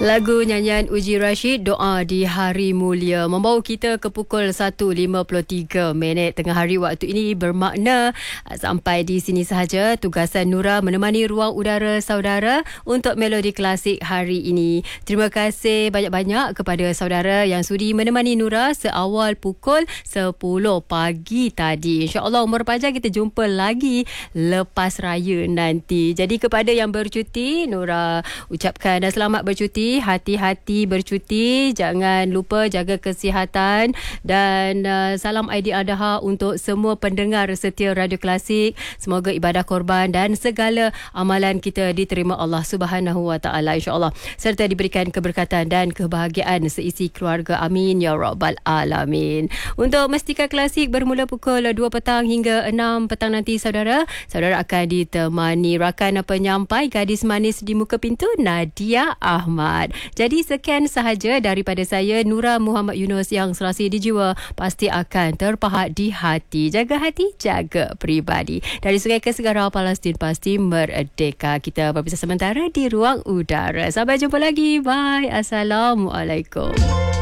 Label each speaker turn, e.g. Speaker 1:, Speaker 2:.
Speaker 1: Lagu nyanyian Uji Rashid, Doa di Hari Mulia, membawa kita ke pukul 1.53 tengah hari. Waktu ini bermakna sampai di sini sahaja tugasan Nura menemani ruang udara saudara untuk Melodi Klasik hari ini. Terima kasih banyak-banyak kepada saudara yang sudi menemani Nura seawal pukul 10 pagi tadi. InsyaAllah umur panjang, kita jumpa lagi lepas raya nanti. Jadi kepada yang bercuti, Nura ucapkan selamat bercuti. Hati-hati bercuti, jangan lupa jaga kesihatan dan salam Aidiladha untuk semua pendengar setia Radio Klasik. Semoga ibadah korban dan segala amalan kita diterima Allah Subhanahu Wa Taala, insya-Allah, serta diberikan keberkatan dan kebahagiaan seisi keluarga. Amin ya rabbal alamin. Untuk Mestika Klasik bermula pukul 2 petang hingga 6 petang nanti, saudara akan ditemani rakan penyampai gadis manis di muka pintu, Nadia Ahmad. Jadi sekian sahaja daripada saya, Nura Muhammad Yunus, yang serasi di jiwa pasti akan terpahat di hati. Jaga hati, jaga peribadi. Dari Sungai ke Segara, Palestin pasti merdeka. Kita berpisah sementara di ruang udara. Sampai jumpa lagi. Bye. Assalamualaikum.